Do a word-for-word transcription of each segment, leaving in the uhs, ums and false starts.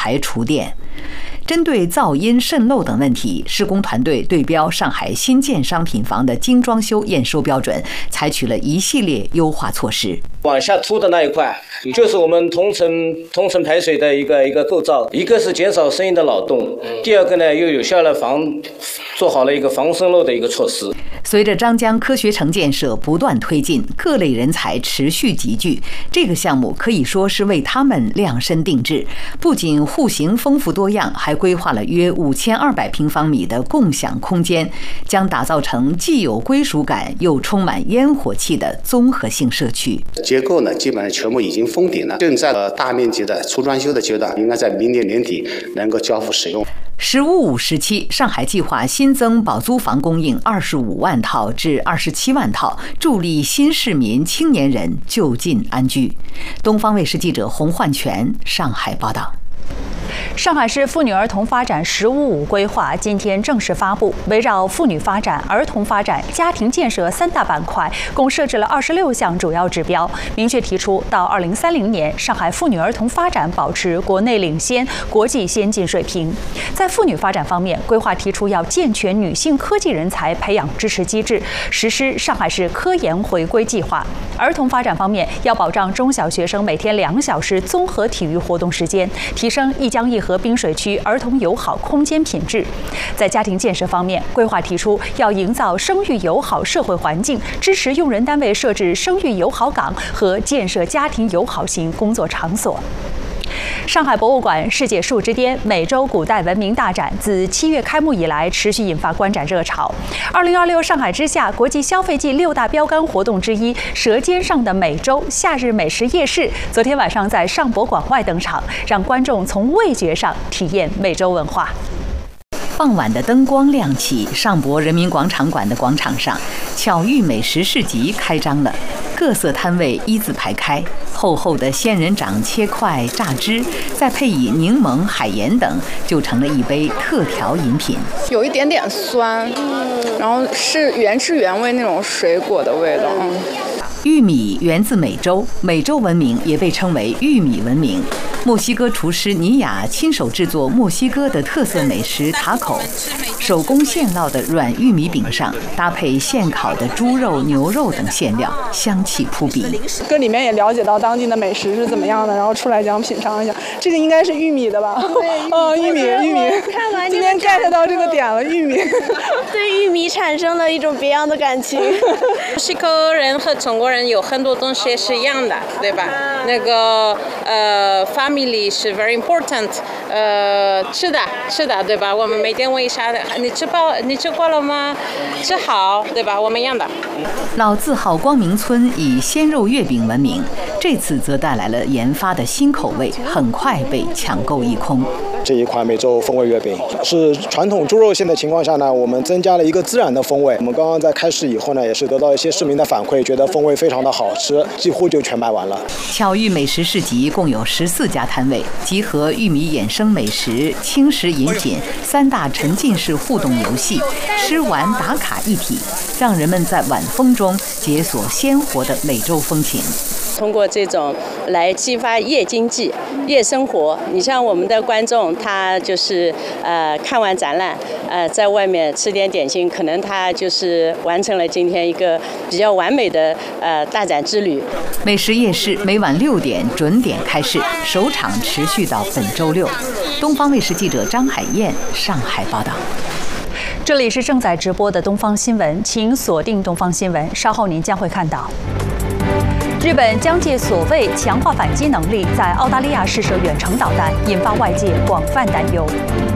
排厨电。针对噪音、渗漏等问题，施工团队对标上海新建商品房的精装修验收标准，采取了一系列优化措施。 往下凸的那一块，就是我们同层同层排水的一个一个构造，一个是减少声音的扰动，第二个呢又有效的防做好了一个防渗漏的一个措施。 随着张江科学城建设不断推进，各类人才持续集聚，这个项目可以说是为他们量身定制。不仅户型丰富多样，还规划了约五千二百平方米的共享空间，将打造成既有归属感又充满烟火气的综合性社区。 结构呢，基本上全部已经封顶了，正在大面积的初装修的阶段，应该在明年年底能够交付使用。 十五五时期，上海计划新增保租房供应二十五万套至二十七万套，助力新市民青年人就近安居。东方卫视记者洪焕全上海报道。 上海市妇女儿童发展“十五五”规划今天正式发布，围绕妇女发展、儿童发展、家庭建设三大板块，共设置了二十六项主要指标，明确提出到二零三零年，上海妇女儿童发展保持国内领先、国际先进水平。在妇女发展方面，规划提出要健全女性科技人才培养支持机制，实施上海市科研回归计划。儿童发展方面，要保障中小学生每天两小时综合体育活动时间，提升一江一河滨水区儿童友好空间品质。在家庭建设方面，规划提出要营造生育友好社会环境，支持用人单位设置生育友好岗和建设家庭友好型工作场所。上海博物馆世界树之巅美洲古代文明大展自七月开幕以来，持续引发观展热潮。二零二六上海之夏国际消费季六大标杆活动之一“舌尖上的美洲”夏日美食夜市，昨天晚上在上博馆外登场，让观众从味觉上体验美洲文化。 傍晚的灯光亮起，上博人民广场馆的广场上，巧遇美食市集开张了。各色摊位一字排开，厚厚的仙人掌切块榨汁，再配以柠檬、海盐等，就成了一杯特调饮品。 有一点点酸，然后是原汁原味那种水果的味道。嗯玉米源自美洲，美洲文明也被称为玉米文明。墨西哥厨师尼亚亲手制作墨西哥的特色美食塔口，手工现烙的软玉米饼上搭配现烤的猪肉、牛肉等馅料，香气扑鼻。 跟里面也了解到当地的美食是怎么样的，然后出来想品尝一下。这个应该是玉米的吧？ 对， 哦，玉米，玉米。 看完今天 get 到这个点了，玉米。 对玉米产生了一种别样的感情。 墨西哥人和中国人有很多东西是一样的，对吧？那个呃 ，family 是 very important， 呃，吃的吃的，对吧？我们每天问一下，你吃饱，你吃过了吗？吃好，对吧？我们一样的。 老字号光明村以鲜肉月饼闻名，这次则带来了研发的新口味，很快被抢购一空。 这一款美洲风味月饼是传统猪肉馅的情况下呢，我们增加了一个孜然的风味。我们刚刚在开市以后呢，也是得到一些市民的反馈，觉得风味非常的好吃，几乎就全卖完了。 巧遇美食市集共有十四家摊位，集合玉米衍生美食、轻食饮品三大沉浸式互动游戏，吃玩打卡一体，让人们在晚风中解锁鲜活的美洲风情。 通过这种来激发夜经济、夜生活。你像我们的观众，他就是呃看完展览，呃在外面吃点点心，可能他就是完成了今天一个比较完美的呃大展之旅。 美食夜市每晚六点准点开市，首场持续到本周六。东方卫视记者张海燕上海报道。 这里是正在直播的东方新闻，请锁定东方新闻，稍后您将会看到。日本将借所谓强化反击能力，在澳大利亚试射远程导弹，引发外界广泛担忧。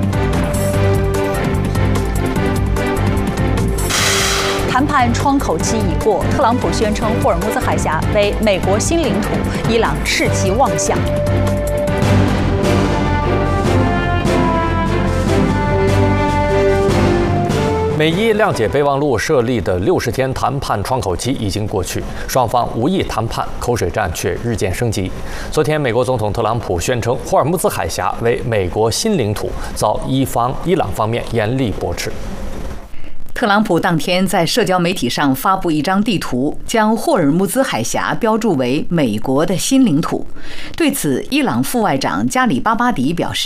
谈判窗口期已过，特朗普宣称霍尔木兹海峡为美国新领土，伊朗斥其妄想。 美伊谅解备忘录设立的六十天谈判窗口期已经过去，双方无意谈判，口水战却日渐升级。昨天，美国总统特朗普宣称霍尔木兹海峡为美国新领土，遭伊方伊朗方面严厉驳斥。 特朗普当天在社交媒体上发布一张地图，将霍尔木兹海峡标注为美国的新领土。对此，伊朗副外长加里巴巴迪表示，